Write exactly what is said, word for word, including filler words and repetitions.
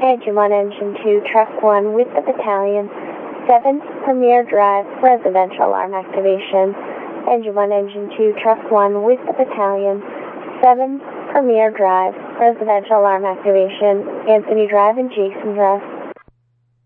Engine one, Engine two, Truck one with the battalion. seven, Premier Drive, residential alarm activation. Engine one, Engine two, Truck one with the battalion. seven, Premier Drive, residential alarm activation. Anthony Drive and Jason Drive.